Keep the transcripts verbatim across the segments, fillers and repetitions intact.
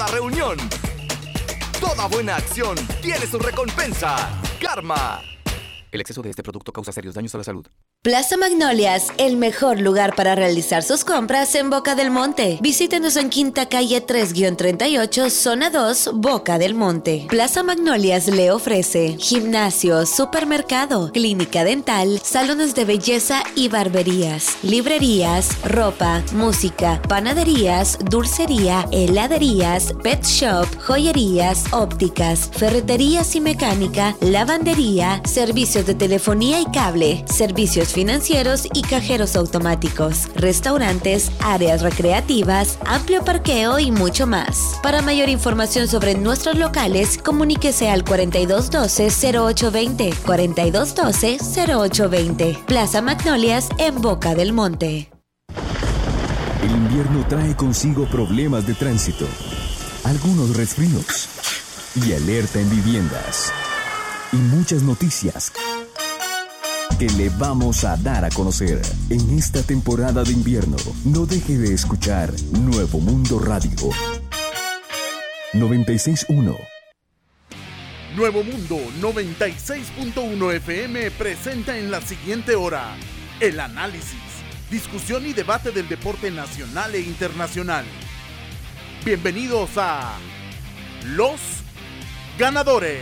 reunión. Toda buena acción tiene su recompensa. Karma. El exceso de este producto causa serios daños a la salud. Plaza Magnolias, el mejor lugar para realizar sus compras en Boca del Monte. Visítenos en Quinta Calle tres treinta y ocho, Zona dos, Boca del Monte. Plaza Magnolias le ofrece gimnasio, supermercado, clínica dental, salones de belleza y barberías, librerías, ropa, música, panaderías, dulcería, heladerías, pet shop, joyerías, ópticas, ferreterías y mecánica, lavandería, servicios de telefonía y cable, servicios financieros y cajeros automáticos, restaurantes, áreas recreativas, amplio parqueo y mucho más. Para mayor información sobre nuestros locales, comuníquese al cuarenta y dos doce, cero ocho veinte, cuarenta y dos doce, cero ocho veinte. Plaza Magnolias en Boca del Monte. El invierno trae consigo problemas de tránsito, algunos resfríos y alerta en viviendas y muchas noticias que le vamos a dar a conocer en esta temporada de invierno. No deje de escuchar Nuevo Mundo Radio noventa y seis punto uno. Nuevo Mundo noventa y seis punto uno F M presenta en la siguiente hora el análisis, discusión y debate del deporte nacional e internacional. Bienvenidos a Los Ganadores.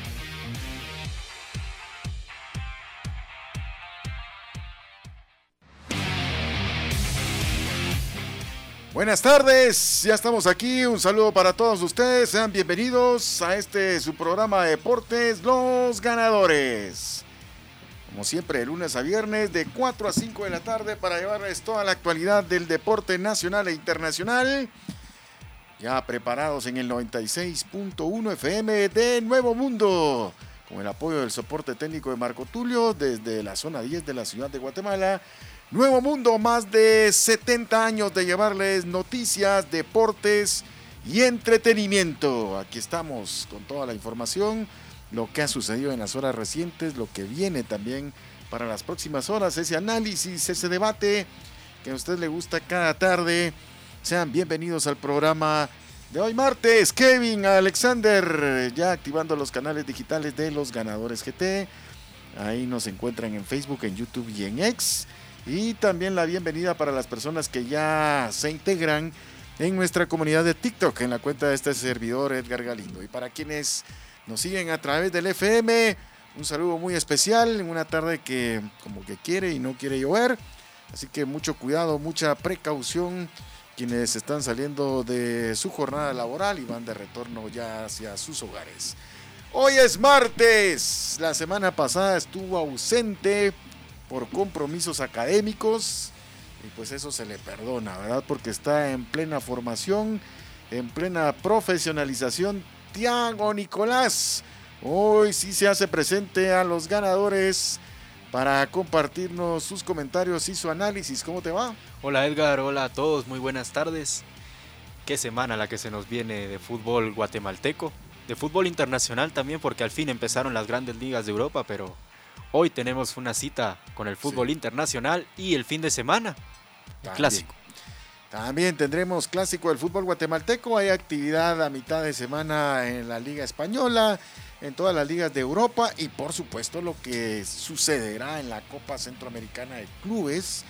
Buenas tardes, ya estamos aquí, un saludo para todos ustedes, sean bienvenidos a este su programa de deportes, Los Ganadores. Como siempre, de lunes a viernes, de cuatro a cinco de la tarde, para llevarles toda la actualidad del deporte nacional e internacional. Ya preparados en el noventa y seis punto uno F M de Nuevo Mundo, con el apoyo del soporte técnico de Marco Tulio, desde la zona diez de la ciudad de Guatemala. Nuevo Mundo, más de setenta años de llevarles noticias, deportes y entretenimiento. Aquí estamos con toda la información, lo que ha sucedido en las horas recientes, lo que viene también para las próximas horas, ese análisis, ese debate que a usted le gusta cada tarde. Sean bienvenidos al programa de hoy martes. Kevin, Alexander, ya activando los canales digitales de Los Ganadores G T. Ahí nos encuentran en Facebook, en YouTube y en X. Y también la bienvenida para las personas que ya se integran en nuestra comunidad de TikTok, en la cuenta de este servidor Edgar Galindo. Y para quienes nos siguen a través del F M, un saludo muy especial en una tarde que como que quiere y no quiere llover. Así que mucho cuidado, mucha precaución quienes están saliendo de su jornada laboral y van de retorno ya hacia sus hogares. Hoy es martes, la semana pasada estuvo ausente por compromisos académicos y pues eso se le perdona, ¿verdad? Porque está en plena formación, en plena profesionalización. Tiago Nicolás hoy sí se hace presente a Los Ganadores para compartirnos sus comentarios y su análisis. ¿Cómo te va? Hola Edgar, hola a todos, muy buenas tardes. Qué semana la que se nos viene de fútbol guatemalteco, de fútbol internacional también, porque al fin empezaron las grandes ligas de Europa, pero hoy tenemos una cita con el fútbol sí. internacional y el fin de semana, el clásico. También tendremos clásico del fútbol guatemalteco, hay actividad a mitad de semana en la Liga Española, en todas las ligas de Europa y por supuesto lo que sucederá en la Copa Centroamericana de Clubes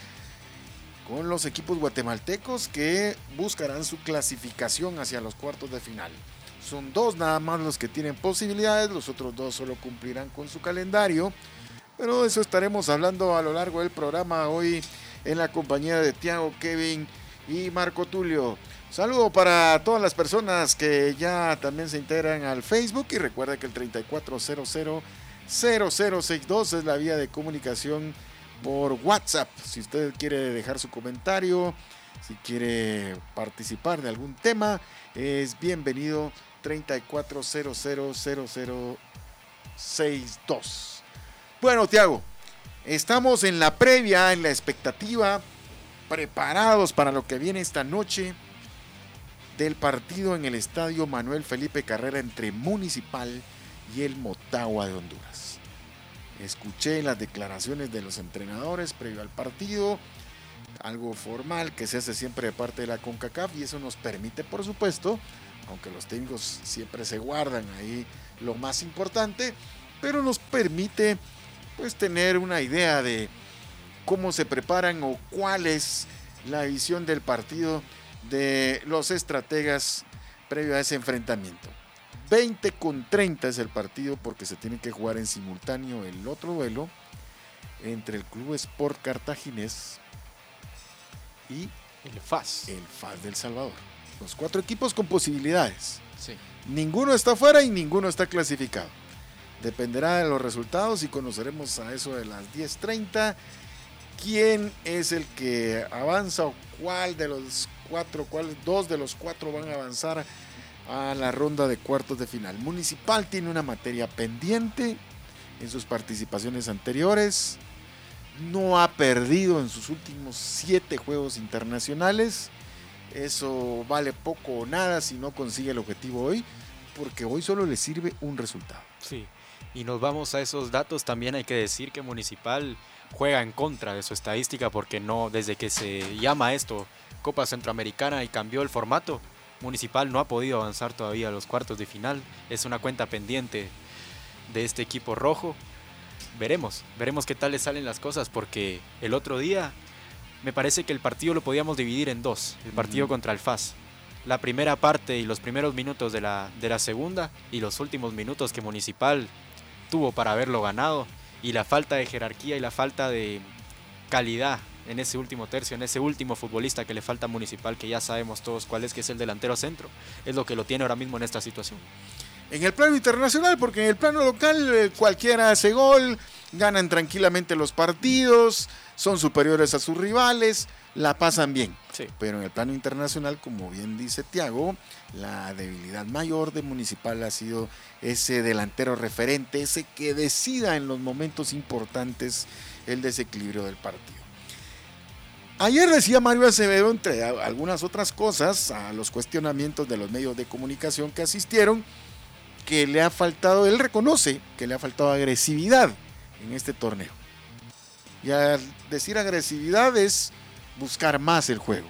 con los equipos guatemaltecos que buscarán su clasificación hacia los cuartos de final. Son dos nada más los que tienen posibilidades, los otros dos solo cumplirán con su calendario. Pero de eso estaremos hablando a lo largo del programa hoy en la compañía de Tiago, Kevin y Marco Tulio. Saludo para todas las personas que ya también se integran al Facebook y recuerda que el treinta y cuatro cero cero cero cero sesenta y dos es la vía de comunicación por WhatsApp. Si usted quiere dejar su comentario, si quiere participar de algún tema, es bienvenido. Treinta y cuatro cero cero cero cero sesenta y dos. Bueno, Tiago, estamos en la previa, en la expectativa, preparados para lo que viene esta noche del partido en el estadio Manuel Felipe Carrera entre Municipal y el Motagua de Honduras. Escuché las declaraciones de los entrenadores previo al partido, algo formal que se hace siempre de parte de la CONCACAF y eso nos permite, por supuesto, aunque los técnicos siempre se guardan ahí lo más importante, pero nos permite pues tener una idea de cómo se preparan o cuál es la visión del partido de los estrategas previo a ese enfrentamiento. veinte con treinta es el partido porque se tiene que jugar en simultáneo el otro duelo entre el Club Sport Cartaginés y el F A S. El F A S del Salvador. Los cuatro equipos con posibilidades. Sí. Ninguno está fuera y ninguno está clasificado. Dependerá de los resultados y conoceremos a eso de las diez treinta quién es el que avanza o cuál de los cuatro, cuál, dos de los cuatro van a avanzar a la ronda de cuartos de final. Municipal tiene una materia pendiente en sus participaciones anteriores. No ha perdido en sus últimos siete juegos internacionales. Eso vale poco o nada si no consigue el objetivo hoy, porque hoy solo le sirve un resultado. Sí, y nos vamos a esos datos. También hay que decir que Municipal juega en contra de su estadística, porque no, desde que se llama esto Copa Centroamericana y cambió el formato, Municipal no ha podido avanzar todavía a los cuartos de final. Es una cuenta pendiente de este equipo rojo. Veremos, veremos qué tal le salen las cosas, porque el otro día me parece que el partido lo podíamos dividir en dos, el partido uh-huh. contra el F A S. La primera parte y los primeros minutos de la, de la segunda, y los últimos minutos que Municipal tuvo para haberlo ganado, y la falta de jerarquía y la falta de calidad en ese último tercio, en ese último futbolista que le falta a Municipal, que ya sabemos todos cuál es, que es el delantero centro, es lo que lo tiene ahora mismo en esta situación. En el plano internacional, porque en el plano local eh, cualquiera hace gol, ganan tranquilamente los partidos, son superiores a sus rivales, la pasan bien. Sí. Pero en el plano internacional, como bien dice Tiago, la debilidad mayor de Municipal ha sido ese delantero referente, ese que decida en los momentos importantes el desequilibrio del partido. Ayer decía Mario Acevedo, entre algunas otras cosas, a los cuestionamientos de los medios de comunicación que asistieron, que le ha faltado, él reconoce que le ha faltado agresividad en este torneo. Y al decir agresividad es buscar más el juego.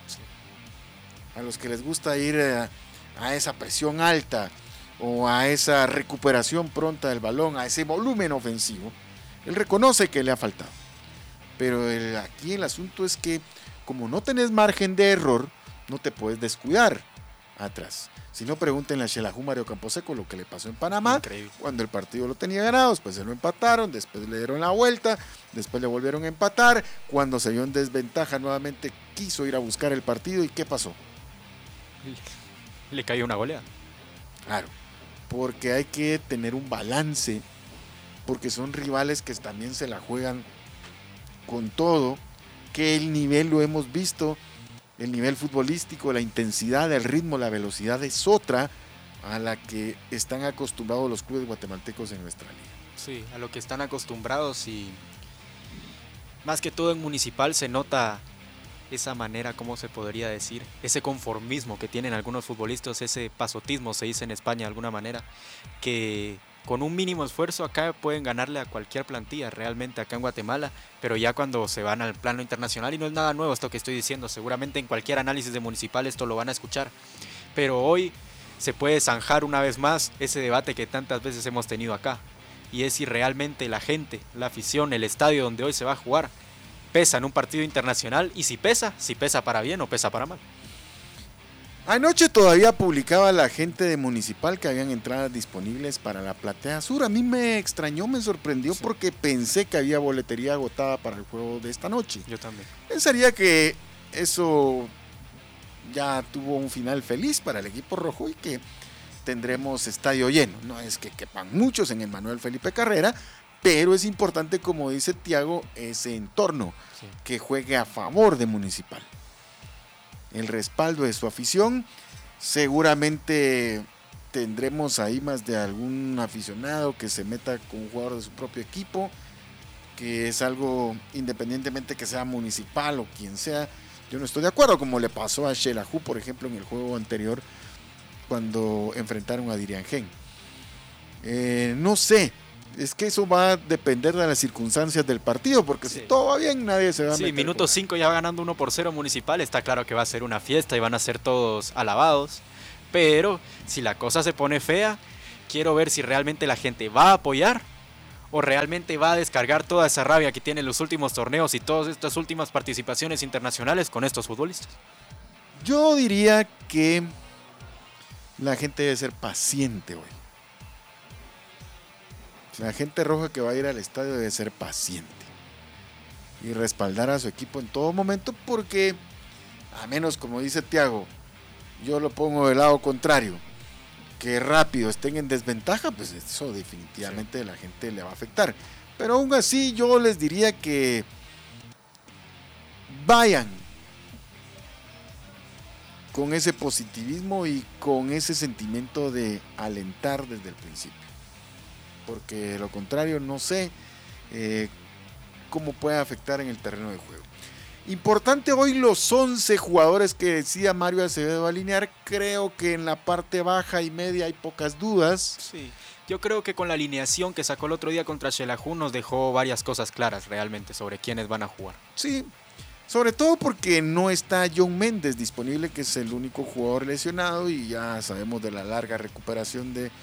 A los que les gusta ir a, a esa presión alta o a esa recuperación pronta del balón, a ese volumen ofensivo, él reconoce que le ha faltado. Pero el, aquí el asunto es que como no tenés margen de error, no te puedes descuidar atrás. Si no, pregúntenle a Xelajú Mario Camposeco lo que le pasó en Panamá. Increíble. Cuando el partido lo tenía ganado, después se lo empataron, después le dieron la vuelta, después le volvieron a empatar. Cuando se vio en desventaja nuevamente quiso ir a buscar el partido. ¿Y qué pasó? Le cayó una goleada. Claro, porque hay que tener un balance, porque son rivales que también se la juegan con todo, que el nivel lo hemos visto. El nivel futbolístico, la intensidad, el ritmo, la velocidad es otra a la que están acostumbrados los clubes guatemaltecos en nuestra liga. Sí, a lo que están acostumbrados, y más que todo en Municipal se nota esa manera, ¿cómo se podría decir? Ese conformismo que tienen algunos futbolistas, ese pasotismo se dice en España de alguna manera, que con un mínimo esfuerzo acá pueden ganarle a cualquier plantilla realmente acá en Guatemala, pero ya cuando se van al plano internacional, y no es nada nuevo esto que estoy diciendo, seguramente en cualquier análisis de Municipal esto lo van a escuchar, pero hoy se puede zanjar una vez más ese debate que tantas veces hemos tenido acá, y es si realmente la gente, la afición, el estadio donde hoy se va a jugar pesa en un partido internacional, y si pesa, si pesa para bien o pesa para mal. Anoche todavía publicaba la gente de Municipal que habían entradas disponibles para la Platea Sur. A mí me extrañó, me sorprendió, sí, porque pensé que había boletería agotada para el juego de esta noche. Yo también. Pensaría que eso ya tuvo un final feliz para el equipo rojo y que tendremos estadio lleno. No es que quepan muchos en el Manuel Felipe Carrera, pero es importante, como dice Tiago, ese entorno, sí, que juegue a favor de Municipal. El respaldo de su afición, seguramente tendremos ahí más de algún aficionado que se meta con un jugador de su propio equipo, que es algo, independientemente que sea Municipal o quien sea, yo no estoy de acuerdo, como le pasó a Xelajú, por ejemplo, en el juego anterior, cuando enfrentaron a Diriangén. Eh, no sé, es que eso va a depender de las circunstancias del partido, porque sí, si todo va bien, nadie se va a sí, meter. Sí, minuto cinco ya va ganando uno por cero Municipal, está claro que va a ser una fiesta y van a ser todos alabados, Pero si la cosa se pone fea, quiero ver si realmente la gente va a apoyar o realmente va a descargar toda esa rabia que tiene en los últimos torneos y todas estas últimas participaciones internacionales con estos futbolistas. Yo diría que la gente debe ser paciente hoy. La gente roja que va a ir al estadio debe ser paciente y respaldar a su equipo en todo momento, porque a menos, como dice Thiago, yo lo pongo del lado contrario, que rápido estén en desventaja, pues eso definitivamente sí. A la gente le va a afectar. Pero aún así yo les diría que vayan con ese positivismo y con ese sentimiento de alentar desde el principio. Porque de lo contrario no sé eh, cómo puede afectar en el terreno de juego. Importante hoy los once jugadores que decía Mario Acevedo alinear. Creo que en la parte baja y media hay pocas dudas. Sí, yo creo que con la alineación que sacó el otro día contra Xelajú nos dejó varias cosas claras realmente sobre quiénes van a jugar. Sí, sobre todo porque no está John Méndez disponible, que es el único jugador lesionado, y ya sabemos de la larga recuperación de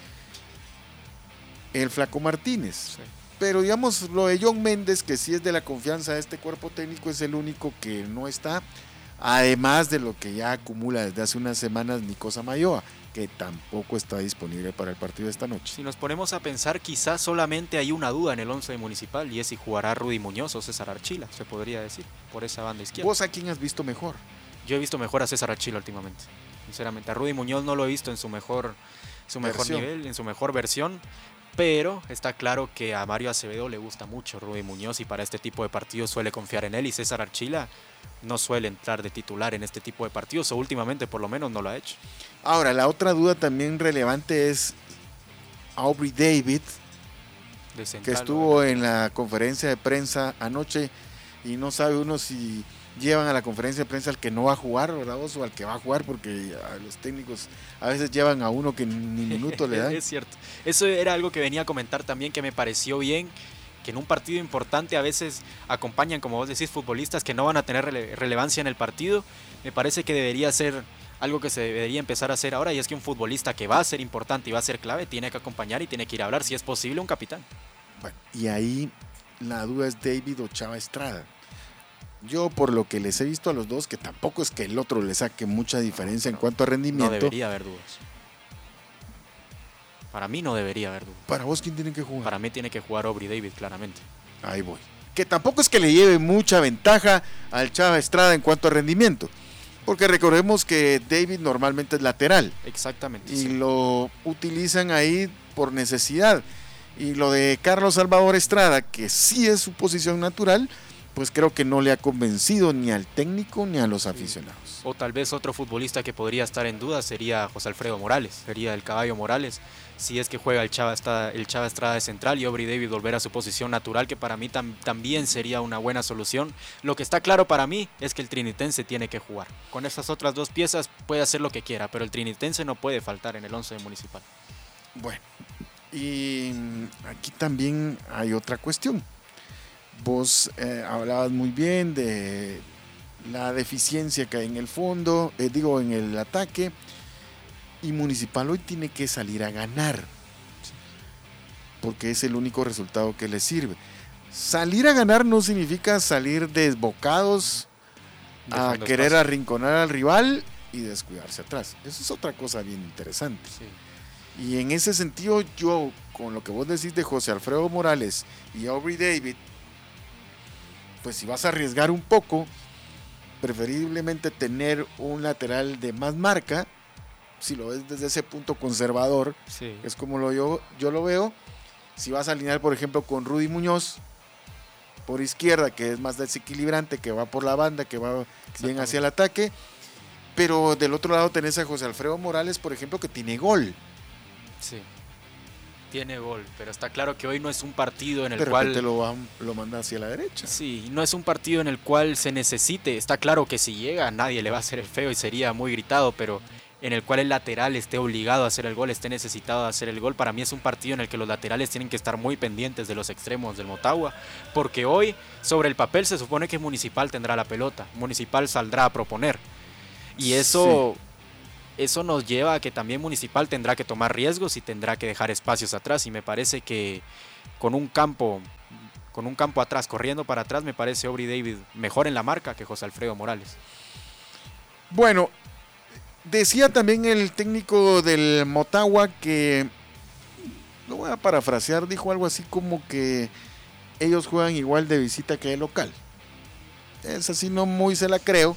el Flaco Martínez. Sí. Pero digamos, lo de John Méndez, que sí es de la confianza de este cuerpo técnico, es el único que no está, además de lo que ya acumula desde hace unas semanas Nicosa Mayoa, que tampoco está disponible para el partido de esta noche. Si nos ponemos a pensar, quizás solamente hay una duda en el once de Municipal, y es si jugará Rudy Muñoz o César Archila, se podría decir, por esa banda izquierda. ¿Vos a quién has visto mejor? Yo he visto mejor a César Archila últimamente, sinceramente. A Rudy Muñoz no lo he visto en su mejor, su mejor nivel, en su mejor versión. Pero está claro que a Mario Acevedo le gusta mucho Rudy Muñoz y para este tipo de partidos suele confiar en él, y César Archila no suele entrar de titular en este tipo de partidos, o últimamente por lo menos no lo ha hecho. Ahora, la otra duda también relevante es Aubrey David, de central, que estuvo en la conferencia de prensa anoche y no sabe uno si llevan a la conferencia de prensa al que no va a jugar, ¿verdad? O al que va a jugar, porque a los técnicos a veces llevan a uno que ni minutos le dan. Es cierto. Eso era algo que venía a comentar también, que me pareció bien, que en un partido importante a veces acompañan, como vos decís, futbolistas que no van a tener rele- relevancia en el partido. Me parece que debería ser algo que se debería empezar a hacer ahora, y es que un futbolista que va a ser importante y va a ser clave tiene que acompañar y tiene que ir a hablar, si es posible, un capitán. Bueno, y ahí la duda es David o Chava Estrada. Yo, por lo que les he visto a los dos, que tampoco es que el otro le saque mucha diferencia en cuanto a rendimiento. No debería haber dudas. Para mí no debería haber dudas. ¿Para vos quién tiene que jugar? Para mí tiene que jugar Aubrey David, claramente. Ahí voy. Que tampoco es que le lleve mucha ventaja al Chava Estrada en cuanto a rendimiento. Porque recordemos que David normalmente es lateral. Exactamente. Y sí. Lo utilizan ahí por necesidad. Y lo de Carlos Salvador Estrada, que sí es su posición natural, pues creo que no le ha convencido ni al técnico ni a los aficionados. O tal vez otro futbolista que podría estar en duda sería José Alfredo Morales, sería el Caballo Morales, si es que juega el Chava Estrada, el Chava Estrada de central y Aubrey David volver a su posición natural, que para mí tam, también sería una buena solución. Lo que está claro para mí es que el trinitense tiene que jugar. Con estas otras dos piezas puede hacer lo que quiera, pero el trinitense no puede faltar en el once de Municipal. Bueno, y aquí también hay otra cuestión. Vos eh, hablabas muy bien de la deficiencia que hay en el fondo, eh, digo en el ataque, y Municipal hoy tiene que salir a ganar, porque es el único resultado que le sirve. Salir a ganar no significa salir desbocados a Dejando querer espacio. arrinconar al rival y descuidarse atrás. Eso es otra cosa bien interesante. Sí. Y en ese sentido, yo, con lo que vos decís de José Alfredo Morales y Aubrey David, pues si vas a arriesgar un poco, preferiblemente tener un lateral de más marca, si lo ves desde ese punto conservador, Sí. es como lo yo, yo lo veo. Si vas a alinear, por ejemplo, con Rudy Muñoz por izquierda, que es más desequilibrante, que va por la banda, que va bien hacia el ataque, pero del otro lado tenés a José Alfredo Morales, por ejemplo, que tiene gol. Sí. Tiene gol, pero está claro que hoy no es un partido en el Pero cual te lo, va, lo manda hacia la derecha. Sí, no es un partido en el cual se necesite. Está claro que si llega nadie le va a hacer el feo y sería muy gritado, pero en el cual el lateral esté obligado a hacer el gol, esté necesitado de hacer el gol. Para mí es un partido en el que los laterales tienen que estar muy pendientes de los extremos del Motagua, porque hoy sobre el papel se supone que Municipal tendrá la pelota, Municipal saldrá a proponer, y eso eso nos lleva a que también Municipal tendrá que tomar riesgos y tendrá que dejar espacios atrás, y me parece que con un campo con un campo atrás, corriendo para atrás, me parece Aubrey David mejor en la marca que José Alfredo Morales. Bueno, decía también el técnico del Motagua que, lo voy a parafrasear, dijo algo así como que ellos juegan igual de visita que de local. Es así, no muy se la creo.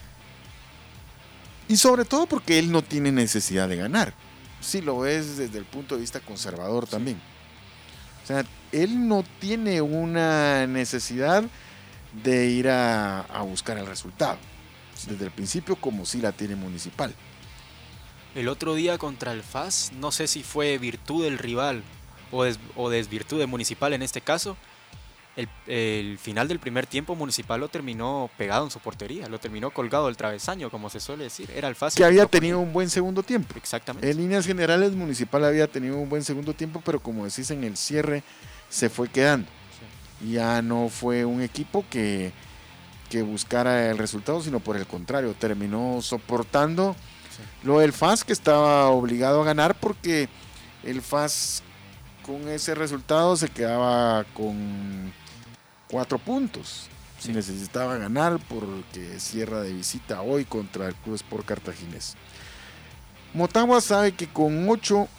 Y sobre todo porque él no tiene necesidad de ganar. Si lo ves desde el punto de vista conservador sí. también. O sea, él no tiene una necesidad de ir a, a buscar el resultado. Sí. Desde el principio, como si la tiene Municipal. El otro día contra el F A S, no sé si fue virtud del rival o, des, o desvirtud de Municipal en este caso. El, el final del primer tiempo Municipal lo terminó pegado en su portería, lo terminó colgado del travesaño, como se suele decir. Era el F A S que había tenido un buen segundo tiempo. Exactamente. En líneas generales, Municipal había tenido un buen segundo tiempo, pero como decís, en el cierre se fue quedando. Sí. Ya no fue un equipo que, que buscara el resultado, sino por el contrario, terminó soportando sí. lo del F A S, que estaba obligado a ganar, porque el F A S con ese resultado se quedaba con cuatro puntos. Sí. Necesitaba ganar porque cierra de visita hoy contra el Club Sport Cartaginés. Motagua sabe que con ocho,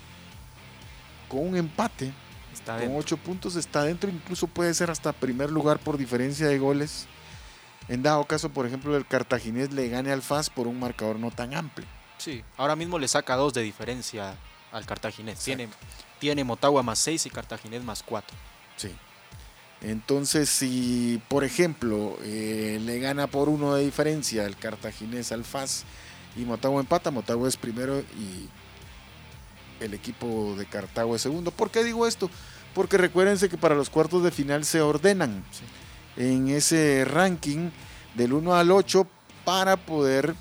con un empate, está con ocho puntos está dentro, incluso puede ser hasta primer lugar por diferencia de goles. En dado caso, por ejemplo, el Cartaginés le gane al F A S por un marcador no tan amplio. Sí, ahora mismo le saca dos de diferencia al Cartaginés. Tiene, tiene Motagua más seis y Cartaginés más cuatro. Sí. Entonces, si por ejemplo eh, le gana por uno de diferencia el Cartaginés al F A S y Motagua empata, Motagua es primero y el equipo de Cartago es segundo. ¿Por qué digo esto? Porque recuérdense que para los cuartos de final se ordenan sí. en ese ranking del uno al ocho para poder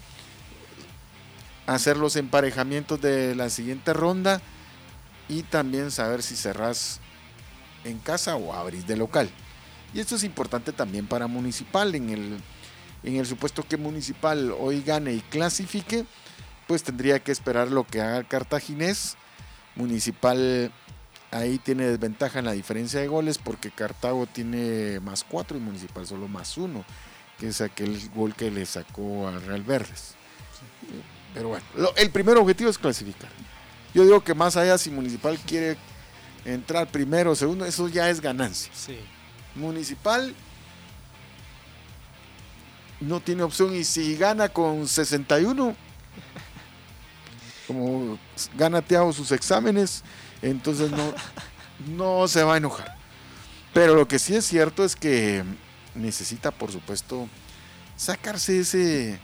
hacer los emparejamientos de la siguiente ronda y también saber si cerrás en casa o abrís de local. Y esto es importante también para Municipal. En el, en el supuesto que Municipal hoy gane y clasifique, pues tendría que esperar lo que haga el Cartaginés. Municipal ahí tiene desventaja en la diferencia de goles porque Cartago tiene más cuatro y Municipal solo más uno, que es aquel gol que le sacó al Real Verdes. Pero bueno, lo, el primer objetivo es clasificar. Yo digo que más allá, si Municipal quiere entrar primero o segundo, eso ya es ganancia. Sí. Municipal no tiene opción, y si gana con sesenta y uno, como gana Thiago sus exámenes, entonces no, no se va a enojar. Pero lo que sí es cierto es que necesita, por supuesto, sacarse ese,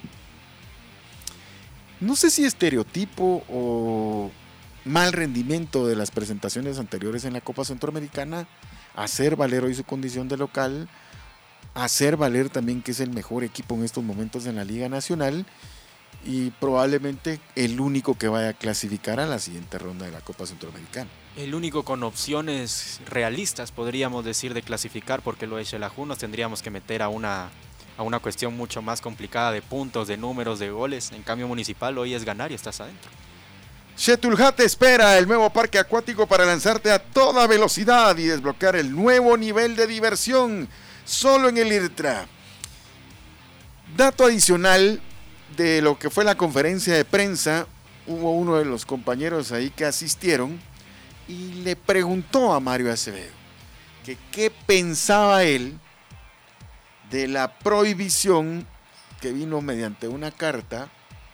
no sé si estereotipo o mal rendimiento de las presentaciones anteriores en la Copa Centroamericana, hacer valer hoy su condición de local, hacer valer también que es el mejor equipo en estos momentos en la Liga Nacional y probablemente el único que vaya a clasificar a la siguiente ronda de la Copa Centroamericana. El único con opciones realistas, podríamos decir, de clasificar, porque lo de Xelajú nos tendríamos que meter a una, a una cuestión mucho más complicada de puntos, de números, de goles. En cambio Municipal hoy es ganar y estás adentro. Xetulja te espera, el nuevo parque acuático para lanzarte a toda velocidad y desbloquear el nuevo nivel de diversión solo en el IRTRA. Dato adicional de lo que fue la conferencia de prensa, hubo uno de los compañeros ahí que asistieron y le preguntó a Mario Acevedo que qué pensaba él de la prohibición que vino mediante una carta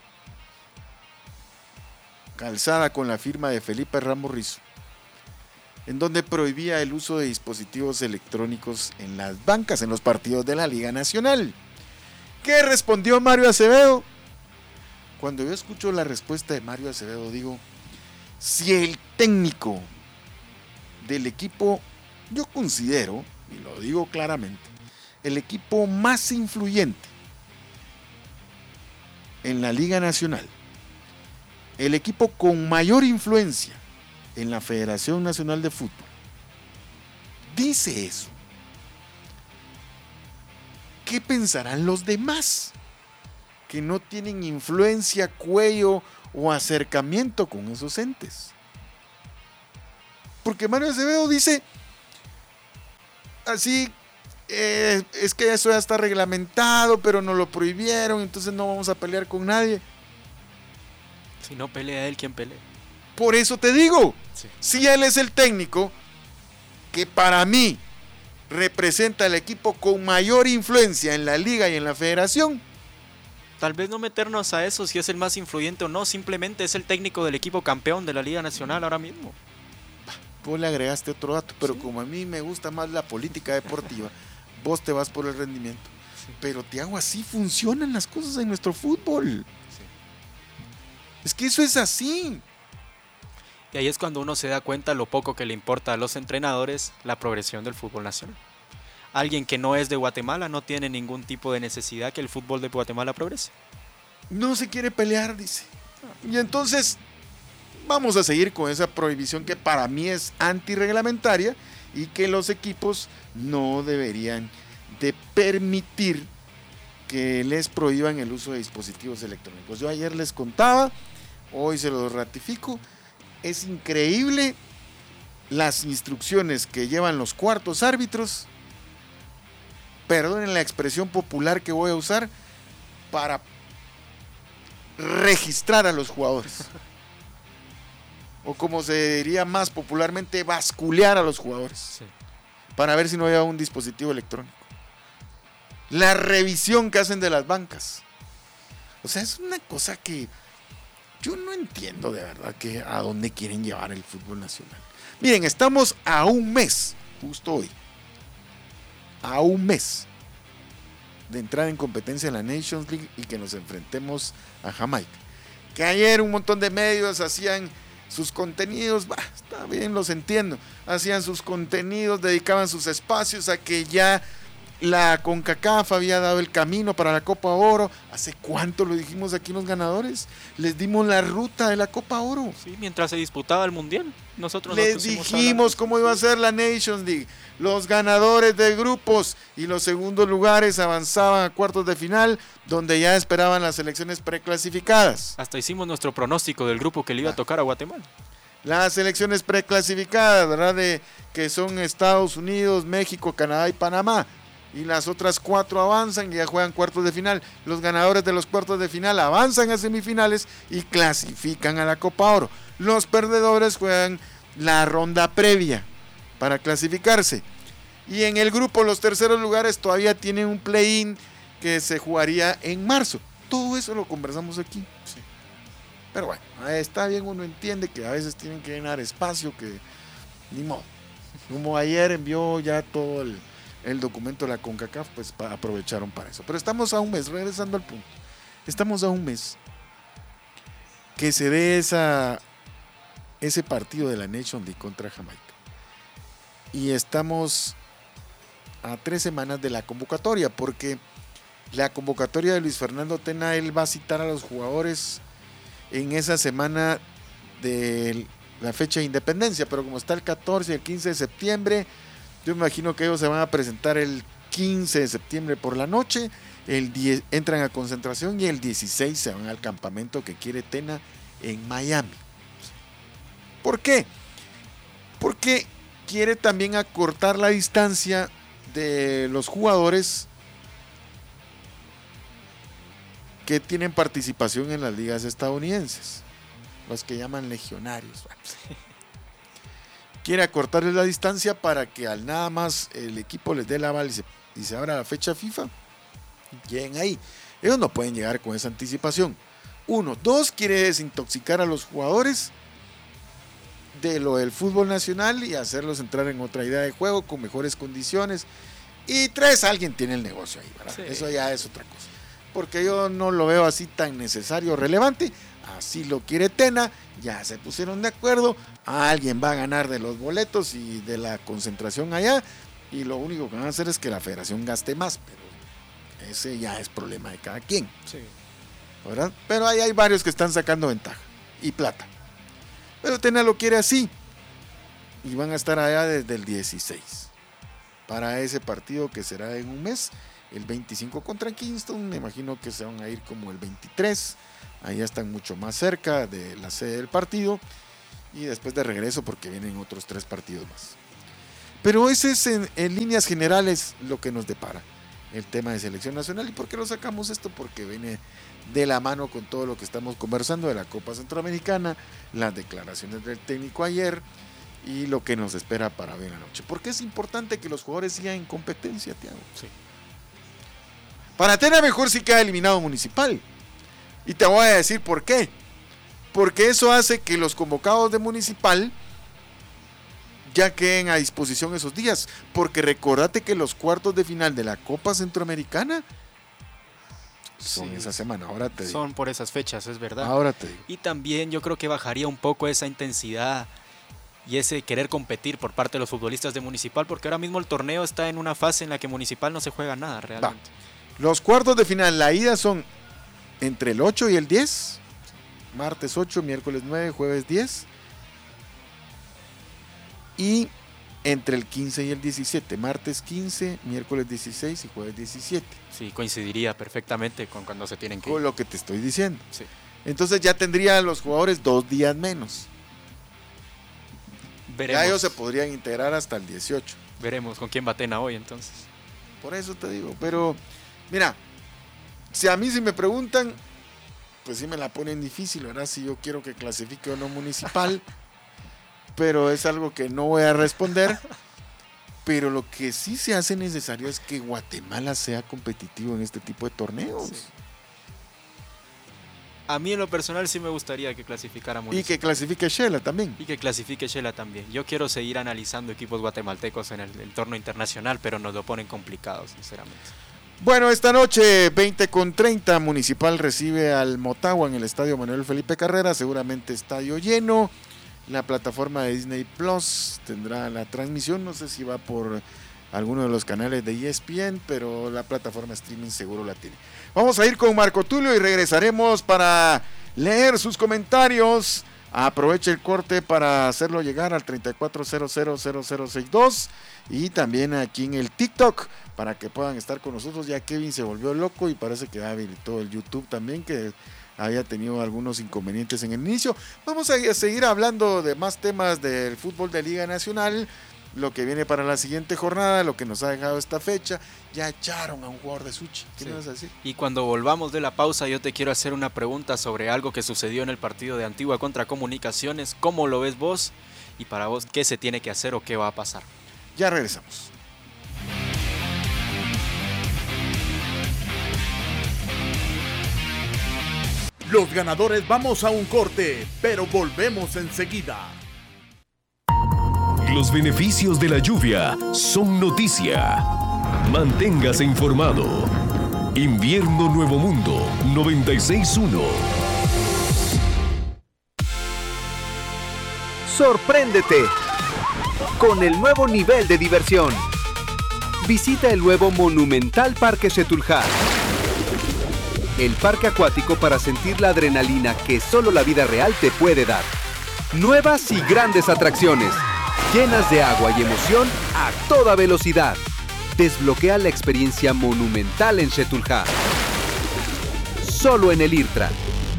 calzada con la firma de Felipe Ramos Rizo, en donde prohibía el uso de dispositivos electrónicos en las bancas, en los partidos de la Liga Nacional. ¿Qué respondió Mario Acevedo? Cuando yo escucho la respuesta de Mario Acevedo, digo, si el técnico del equipo, yo considero, y lo digo claramente, el equipo más influyente en la Liga Nacional, el equipo con mayor influencia en la Federación Nacional de Fútbol, dice eso, ¿qué pensarán los demás? que no tienen influencia, cuello o acercamiento con esos entes. Porque Mario Acevedo dice así, eh, es que eso ya está reglamentado, pero nos lo prohibieron, entonces no vamos a pelear con nadie. Si no pelea él, ¿quién pelea? Por eso te digo, Sí. si él es el técnico que para mí representa el equipo con mayor influencia en la liga y en la federación. Tal vez no meternos a eso si es el más influyente o no, simplemente es el técnico del equipo campeón de la Liga Nacional ahora mismo. Vos le agregaste otro dato, pero Sí. como a mí me gusta más la política deportiva, vos te vas por el rendimiento. Sí. Pero Tiago, así funcionan las cosas en nuestro fútbol. Sí. Es que eso es así. Y ahí es cuando uno se da cuenta lo poco que le importa a los entrenadores la progresión del fútbol nacional. Alguien que no es de Guatemala no tiene ningún tipo de necesidad que el fútbol de Guatemala progrese. No se quiere pelear, dice. Y entonces vamos a seguir con esa prohibición que para mí es antirreglamentaria y que los equipos no deberían de permitir que les prohíban el uso de dispositivos electrónicos. Yo ayer les contaba, hoy se los ratifico, es increíble las instrucciones que llevan los cuartos árbitros, perdonen la expresión popular que voy a usar, para registrar a los jugadores. O como se diría más popularmente, basculear a los jugadores. Sí. Para ver si no había un dispositivo electrónico. La revisión que hacen de las bancas. O sea, es una cosa que yo no entiendo de verdad que a dónde quieren llevar el fútbol nacional. Miren, estamos a un mes, justo hoy, a un mes de entrar en competencia en la Nations League y que nos enfrentemos a Jamaica. Que ayer un montón de medios hacían sus contenidos, bah, está bien, los entiendo, hacían sus contenidos, dedicaban sus espacios a que ya la CONCACAF había dado el camino para la Copa Oro. ¿Hace cuánto lo dijimos aquí los ganadores? Les dimos la ruta de la Copa Oro. Sí, mientras se disputaba el Mundial, nosotros nos Les pusimos a dijimos hablar. cómo iba a ser la Nations League. Los ganadores de grupos y los segundos lugares avanzaban a cuartos de final, donde ya esperaban las selecciones preclasificadas. Hasta hicimos nuestro pronóstico del grupo que le iba a tocar a Guatemala. Las selecciones preclasificadas, ¿verdad? De, que son Estados Unidos, México, Canadá y Panamá. Y las otras cuatro avanzan y ya juegan cuartos de final. Los ganadores de los cuartos de final avanzan a semifinales y clasifican a la Copa Oro. Los perdedores juegan la ronda previa para clasificarse. Y en el grupo los terceros lugares todavía tienen un play-in que se jugaría en marzo. Todo eso lo conversamos aquí. Sí. Pero bueno, está bien, uno entiende que a veces tienen que llenar espacio, que ni modo. Como ayer envió ya todo el... el documento de la CONCACAF, pues pa, aprovecharon para eso. Pero estamos a un mes, regresando al punto. Estamos a un mes que se dé esa, ese partido de la Nations League contra Jamaica. Y estamos a tres semanas de la convocatoria, porque la convocatoria de Luis Fernando Tena, él va a citar a los jugadores en esa semana de la fecha de independencia, pero como está el catorce y el quince de septiembre, yo me imagino que ellos se van a presentar el quince de septiembre por la noche, el diez entran a concentración y el dieciséis se van al campamento que quiere Tena en Miami. ¿Por qué? Porque quiere también acortar la distancia de los jugadores que tienen participación en las ligas estadounidenses, los que llaman legionarios. Quiere acortarles la distancia para que al nada más el equipo les dé la aval y se, y se abra la fecha FIFA, lleguen ahí. Ellos no pueden llegar con esa anticipación. Uno. Dos, quiere desintoxicar a los jugadores de lo del fútbol nacional y hacerlos entrar en otra idea de juego con mejores condiciones. Y tres, alguien tiene el negocio ahí, ¿verdad? Sí. Eso ya es otra cosa. Porque yo no lo veo así tan necesario o relevante. Así lo quiere Tena, ya se pusieron de acuerdo, alguien va a ganar de los boletos y de la concentración allá, y lo único que van a hacer es que la federación gaste más, pero ese ya es problema de cada quien. Sí. ¿Verdad? Pero ahí hay varios que están sacando ventaja y plata. Pero Tena lo quiere así, y van a estar allá desde el dieciséis para ese partido que será en un mes el veinticinco contra Kingston, me imagino que se van a ir como el veintitrés, ahí están mucho más cerca de la sede del partido, y después de regreso porque vienen otros tres partidos más. Pero ese es en, en líneas generales lo que nos depara el tema de selección nacional. ¿Y por qué lo sacamos esto? Porque viene de la mano con todo lo que estamos conversando de la Copa Centroamericana, las declaraciones del técnico ayer y lo que nos espera para ver la noche. Porque es importante que los jugadores sigan en competencia, Thiago. Sí. Para Tena mejor si queda eliminado Municipal. Y te voy a decir por qué. Porque eso hace que los convocados de Municipal ya queden a disposición esos días. Porque recordate que los cuartos de final de la Copa Centroamericana son Sí. esa semana. Ahora te digo. Son por esas fechas, es verdad. Ahora te digo. Y también yo creo que bajaría un poco esa intensidad y ese querer competir por parte de los futbolistas de Municipal, porque ahora mismo el torneo está en una fase en la que Municipal no se juega nada realmente. Va. Los cuartos de final, la ida son entre el ocho y el diez. Martes ocho, miércoles nueve, jueves diez. Y entre el quince y el diecisiete. Martes quince, miércoles dieciséis y jueves diecisiete. Sí, coincidiría perfectamente con cuando se tienen que Con ir. lo que te estoy diciendo. Sí. Entonces ya tendrían los jugadores dos días menos. Veremos, Ya ellos se podrían integrar hasta el dieciocho. veremos con quién va Tena hoy entonces. Por eso te digo. Pero, mira, si a mí si me preguntan, pues sí me la ponen difícil, ¿verdad? Si yo quiero que clasifique o no Municipal. Pero es algo que no voy a responder. Pero lo que sí se hace necesario es que Guatemala sea competitivo en este tipo de torneos. Sí. A mí en lo personal sí me gustaría que clasificara Y Municipal. que clasifique Shela también. Y que clasifique Shela también. Yo quiero seguir analizando equipos guatemaltecos en el entorno internacional, pero nos lo ponen complicado, sinceramente. Bueno, esta noche, veinte con treinta, Municipal recibe al Motagua en el estadio Manuel Felipe Carrera, seguramente estadio lleno. La plataforma de Disney Plus tendrá la transmisión, no sé si va por alguno de los canales de E S P N, pero la plataforma streaming seguro la tiene. Vamos a ir con Marco Tulio y regresaremos para leer sus comentarios. Aproveche el corte para hacerlo llegar al treinta y cuatro cero cero cero cero sesenta y dos y también aquí en el TikTok para que puedan estar con nosotros. Ya Kevin se volvió loco y parece que habilitó el YouTube también, que había tenido algunos inconvenientes en el inicio. Vamos a seguir hablando de más temas del fútbol de Liga Nacional, lo que viene para la siguiente jornada, lo que nos ha dejado esta fecha. Ya echaron a un jugador de Suchi. ¿Qué Sí. me vas a decir? Y cuando volvamos de la pausa, yo te quiero hacer una pregunta sobre algo que sucedió en el partido de Antigua contra Comunicaciones. ¿Cómo lo ves vos? Y para vos, ¿qué se tiene que hacer o qué va a pasar? Ya regresamos. Los ganadores vamos a un corte, pero volvemos enseguida. Los beneficios de la lluvia son noticia. Manténgase informado. Invierno Nuevo Mundo noventa y seis punto uno. Sorpréndete con el nuevo nivel de diversión. Visita el nuevo monumental Parque Xetulhá. El parque acuático para sentir la adrenalina que solo la vida real te puede dar. Nuevas y grandes atracciones, llenas de agua y emoción a toda velocidad. Desbloquea la experiencia monumental en Xetulhá. Solo en el IRTRA.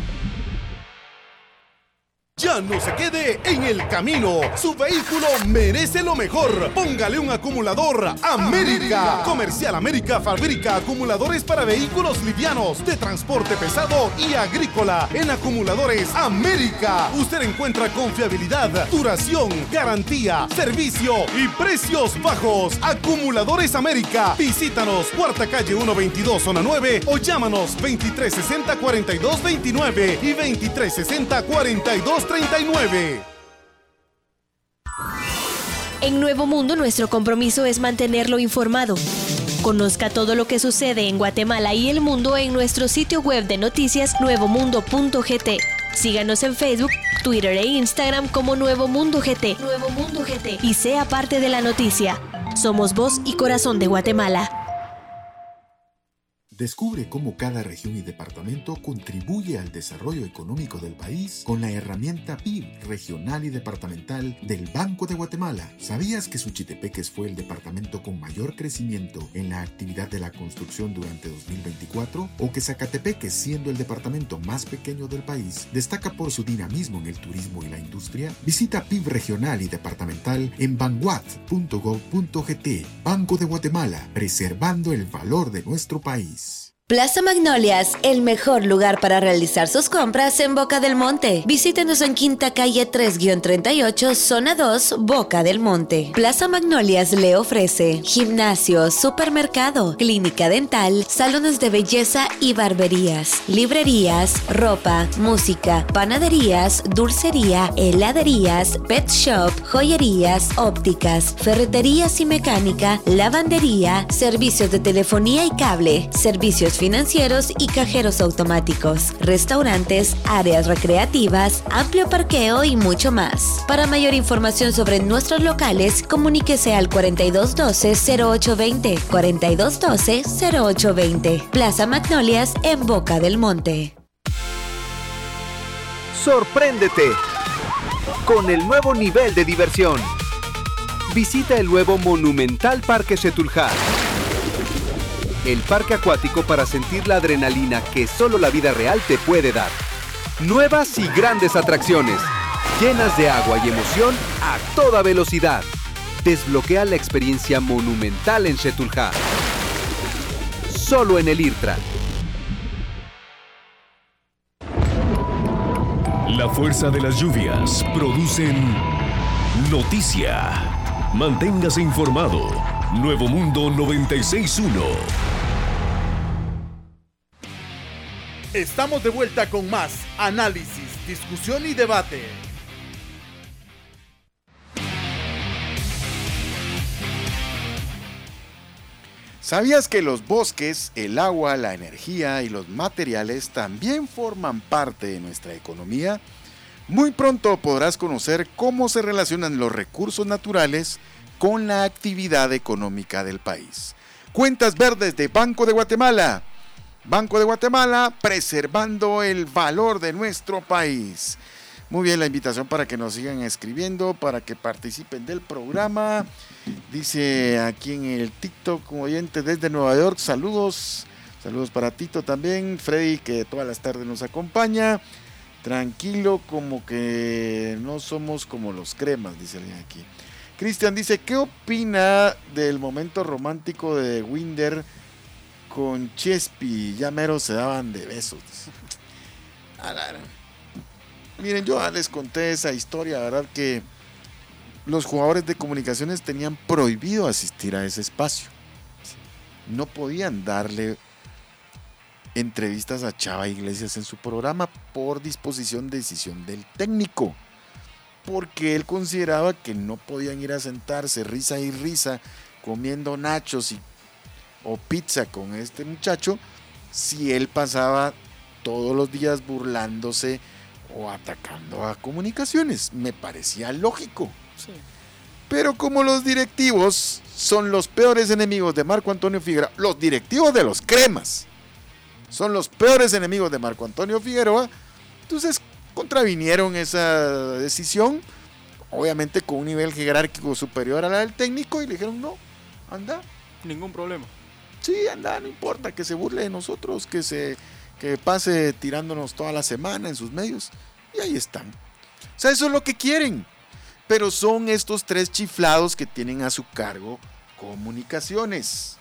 Ya no se quede en el camino. Su vehículo merece lo mejor. Póngale un acumulador América. América. Comercial América fabrica acumuladores para vehículos livianos, de transporte pesado y agrícola. En Acumuladores América usted encuentra confiabilidad, duración, garantía, servicio y precios bajos. Acumuladores América. Visítanos, Cuarta Calle ciento veintidós, Zona nueve, o llámanos veintitrés sesenta, cuarenta y dos veintinueve y veintitrés sesenta, cuarenta y dos treinta y nueve. En Nuevo Mundo, nuestro compromiso es mantenerlo informado. Conozca todo lo que sucede en Guatemala y el mundo en nuestro sitio web de noticias nuevo mundo punto g t. Síganos en Facebook, Twitter e Instagram como Nuevo Mundo G T. Nuevo Mundo G T. Y sea parte de la noticia. Somos voz y corazón de Guatemala. Descubre cómo cada región y departamento contribuye al desarrollo económico del país con la herramienta P I B regional y departamental del Banco de Guatemala. ¿Sabías que Suchitepeques fue el departamento con mayor crecimiento en la actividad de la construcción durante dos mil veinticuatro? ¿O que Zacatepeques, siendo el departamento más pequeño del país, destaca por su dinamismo en el turismo y la industria? Visita P I B regional y departamental en banguat punto gov punto gt. Banco de Guatemala, preservando el valor de nuestro país. Plaza Magnolias, el mejor lugar para realizar sus compras en Boca del Monte. Visítenos en Quinta Calle tres treinta y ocho, Zona dos, Boca del Monte. Plaza Magnolias le ofrece gimnasio, supermercado, clínica dental, salones de belleza y barberías, librerías, ropa, música, panaderías, dulcería, heladerías, pet shop, joyerías, ópticas, ferreterías y mecánica, lavandería, servicios de telefonía y cable, servicios financieros y cajeros automáticos, restaurantes, áreas recreativas, amplio parqueo y mucho más. Para mayor información sobre nuestros locales, comuníquese al cuarenta y dos doce, cero ocho veinte, cuarenta y dos doce, cero ocho veinte. Plaza Magnolias en Boca del Monte. Sorpréndete con el nuevo nivel de diversión. Visita el nuevo Monumental Parque Setúljar. El parque acuático para sentir la adrenalina que solo la vida real te puede dar. Nuevas y grandes atracciones, llenas de agua y emoción a toda velocidad. Desbloquea la experiencia monumental en Setúljar. Solo en el IRTRA. La fuerza de las lluvias producen noticia. Manténgase informado. Nuevo Mundo noventa y seis punto uno. Estamos de vuelta con más análisis, discusión y debate. ¿Sabías que los bosques, el agua, la energía y los materiales también forman parte de nuestra economía? Muy pronto podrás conocer cómo se relacionan los recursos naturales con la actividad económica del país. Cuentas verdes de Banco de Guatemala. Banco de Guatemala, preservando el valor de nuestro país. Muy bien, la invitación para que nos sigan escribiendo, para que participen del programa. Dice aquí en el TikTok, como oyente desde Nueva York, saludos. Saludos para Tito también. Freddy, que todas las tardes nos acompaña. Tranquilo, como que no somos como los cremas, dice alguien aquí. Cristian dice, ¿qué opina del momento romántico de Winder con Chespi? Ya mero se daban de besos. Miren, yo les conté esa historia, ¿verdad? Que los jugadores de comunicaciones tenían prohibido asistir a ese espacio. No podían darle entrevistas a Chava Iglesias en su programa por disposición de decisión del técnico, porque él consideraba que no podían ir a sentarse risa y risa comiendo nachos y, o pizza con este muchacho si él pasaba todos los días burlándose o atacando a comunicaciones. Me parecía lógico. Sí. Pero como los directivos son los peores enemigos de Marco Antonio Figueroa, los directivos de los cremas son los peores enemigos de Marco Antonio Figueroa, entonces contravinieron esa decisión, obviamente con un nivel jerárquico superior a la del técnico, y le dijeron, no, anda. Ningún problema. Sí, anda, no importa, que se burle de nosotros, que se que pase tirándonos toda la semana en sus medios, y ahí están. O sea, eso es lo que quieren, pero son estos tres chiflados que tienen a su cargo comunicaciones.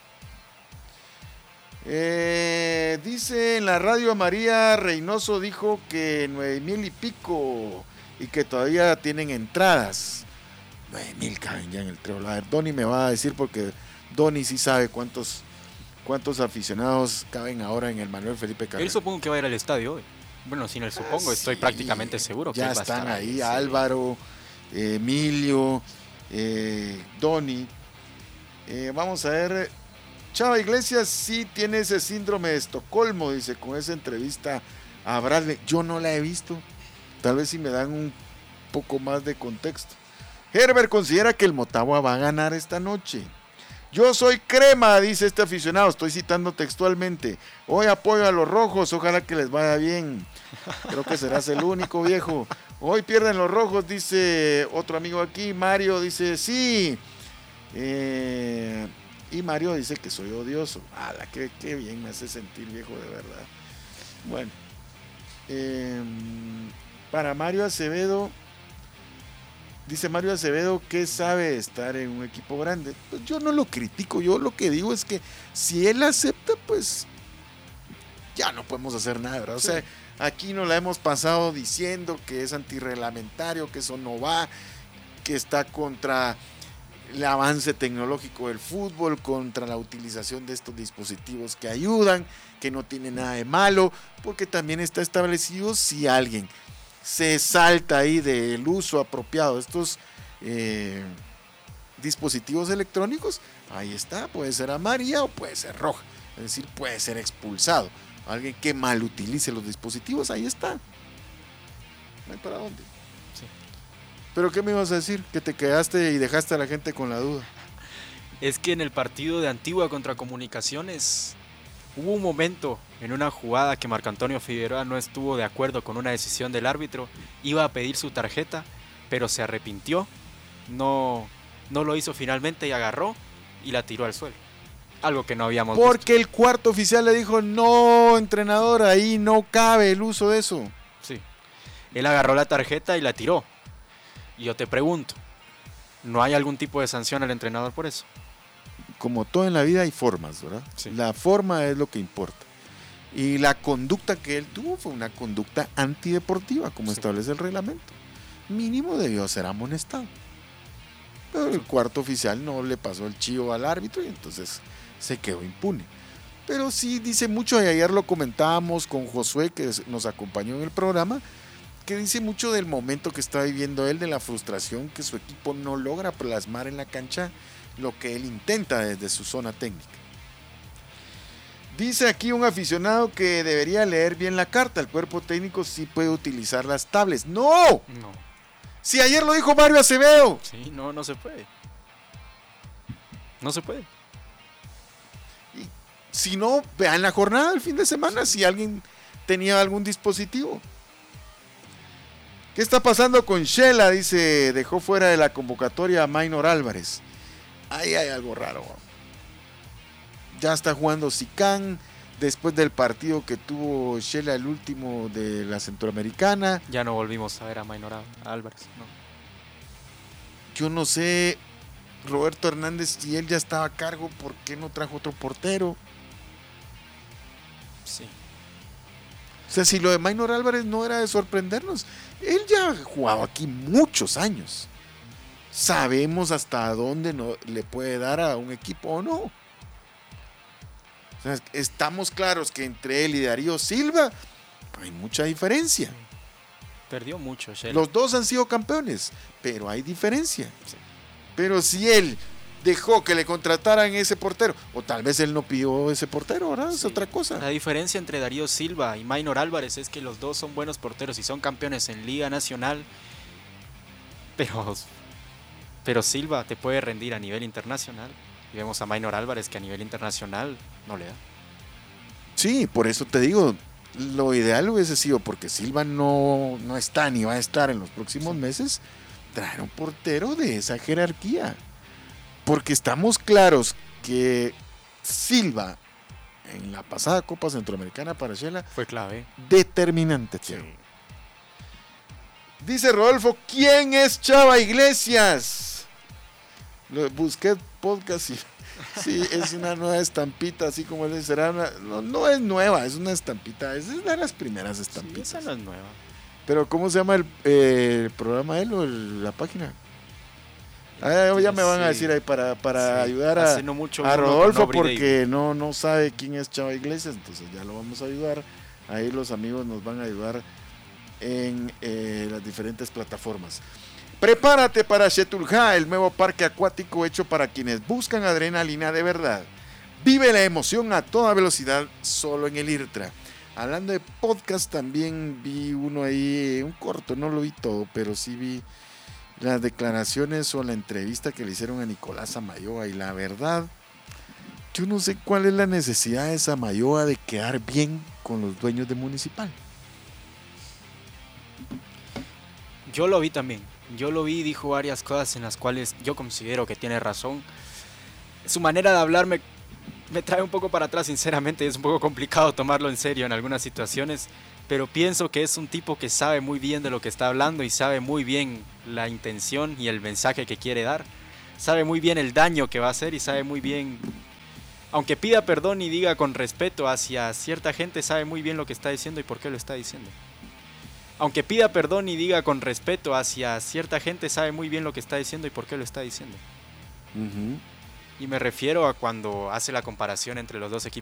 Eh, dice en la radio María Reynoso, dijo que nueve mil y pico y que todavía tienen entradas. Nueve mil caben ya en el trébol. A ver, Donny me va a decir, porque Donny sí sabe cuántos cuántos aficionados caben ahora en el Manuel Felipe Carrera. Él supongo que va a ir al estadio hoy. Bueno, sin él supongo, ah, estoy sí, prácticamente seguro que ya va a están estar ahí, sí. Álvaro, eh, Emilio, eh, Donny. Eh, vamos a ver. Chava Iglesias sí tiene ese síndrome de Estocolmo, dice, con esa entrevista a Bradley. Yo no la he visto. Tal vez si me dan un poco más de contexto. Herbert considera que el Motagua va a ganar esta noche. Yo soy crema, dice este aficionado, estoy citando textualmente. Hoy apoyo a los rojos, ojalá que les vaya bien. Creo que serás el único, viejo. Hoy pierden los rojos, dice otro amigo aquí. Mario dice, sí. Eh, y Mario dice que soy odioso. ¡Hala, qué, qué bien me hace sentir, viejo, de verdad! Bueno. Eh, para Mario Acevedo, dice Mario Acevedo que sabe estar en un equipo grande. Pues yo no lo critico, yo lo que digo es que si él acepta, pues ya no podemos hacer nada, ¿verdad? O sea, aquí nos la hemos pasado diciendo que es antirreglamentario, que eso no va, que está contra el avance tecnológico del fútbol, contra la utilización de estos dispositivos que ayudan, que no tiene nada de malo, porque también está establecido si alguien se salta ahí del uso apropiado de estos eh, dispositivos electrónicos, ahí está, puede ser amarilla o puede ser roja, es decir, puede ser expulsado. Alguien que mal utilice los dispositivos, ahí está. No hay para dónde. Sí. ¿Pero qué me ibas a decir? Que te quedaste y dejaste a la gente con la duda. Es que en el partido de Antigua contra Comunicaciones hubo un momento en una jugada que Marco Antonio Figueroa no estuvo de acuerdo con una decisión del árbitro, iba a pedir su tarjeta, pero se arrepintió, no, no lo hizo finalmente y agarró y la tiró al suelo. Algo que no habíamos visto. Porque el cuarto oficial le dijo, no, entrenador, ahí no cabe el uso de eso. Sí, él agarró la tarjeta y la tiró. Y yo te pregunto, ¿no hay algún tipo de sanción al entrenador por eso? Como todo en la vida hay formas, ¿verdad? Sí. La forma es lo que importa. Y la conducta que él tuvo fue una conducta antideportiva, como sí. establece el reglamento. Mínimo debió ser amonestado. Pero el cuarto oficial no le pasó el chivo al árbitro y entonces se quedó impune. Pero sí dice mucho, y ayer lo comentábamos con Josué, que nos acompañó en el programa, que dice mucho del momento que está viviendo él, de la frustración que su equipo no logra plasmar en la cancha lo que él intenta desde su zona técnica. Dice aquí un aficionado que debería leer bien la carta, el cuerpo técnico sí puede utilizar las tablets. ¡No! No. Si ayer lo dijo Mario Acevedo. Sí, no, no se puede. No se puede. Y si no, vean la jornada el fin de semana, sí. Si alguien tenía algún dispositivo. ¿Qué está pasando con Shela? Dice, dejó fuera de la convocatoria a Maynor Álvarez. Ahí hay algo raro. Ya está jugando Sicán después del partido que tuvo Shela, el último de la Centroamericana. Ya no volvimos a ver a Maynor Álvarez, ¿no? Yo no sé, Roberto Hernández, si él ya estaba a cargo, ¿por qué no trajo otro portero? Sí. O sea, si lo de Maynor Álvarez no era de sorprendernos, él ya ha jugado aquí muchos años. Sabemos hasta dónde no, le puede dar a un equipo o no. O sea, estamos claros que entre él y Darío Silva hay mucha diferencia. Perdió mucho, Shela. Los dos han sido campeones, pero hay diferencia. Sí. Pero si él dejó que le contrataran ese portero, o tal vez él no pidió ese portero, ¿verdad? Sí. Es otra cosa. La diferencia entre Darío Silva y Maynor Álvarez es que los dos son buenos porteros y son campeones en Liga Nacional, pero, pero Silva te puede rendir a nivel internacional. Y vemos a Maynor Álvarez que a nivel internacional no le da. Sí, por eso te digo, lo ideal hubiese sido, porque Silva no, no está ni va a estar en los próximos sí. meses, traer un portero de esa jerarquía. Porque estamos claros que Silva en la pasada Copa Centroamericana para Shela fue clave. Determinante. Sí. Dice Rodolfo, ¿quién es Chava Iglesias? Lo busqué podcast y sí, es una nueva estampita, así como él será una, no, no es nueva, es una estampita, es de las primeras estampitas. Sí, esa no es nueva. Pero ¿cómo se llama el, eh, el programa de él o el, la página? Ah, ya me van sí. a decir ahí para, para sí. ayudar a, no mucho a Rodolfo, porque no, no sabe quién es Chava Iglesias, entonces ya lo vamos a ayudar. Ahí los amigos nos van a ayudar en eh, las diferentes plataformas. Prepárate para Xetulja, el nuevo parque acuático hecho para quienes buscan adrenalina de verdad. Vive la emoción a toda velocidad solo en el IRTRA. Hablando de podcast, también vi uno ahí, un corto, no lo vi todo, pero sí vi las declaraciones o la entrevista que le hicieron a Nicolás Amayoa, y la verdad, yo no sé cuál es la necesidad de Samayoa de quedar bien con los dueños de Municipal. Yo lo vi también. Yo lo vi y dijo varias cosas en las cuales yo considero que tiene razón. Su manera de hablar me, me trae un poco para atrás, sinceramente. Es un poco complicado tomarlo en serio en algunas situaciones, pero pienso que es un tipo que sabe muy bien de lo que está hablando y sabe muy bien la intención y el mensaje que quiere dar. Sabe muy bien el daño que va a hacer y sabe muy bien, aunque pida perdón y diga con respeto hacia cierta gente, sabe muy bien lo que está diciendo y por qué lo está diciendo. Aunque pida perdón y diga con respeto hacia cierta gente, sabe muy bien lo que está diciendo y por qué lo está diciendo. Uh-huh. Y me refiero a cuando hace la comparación entre los dos equipos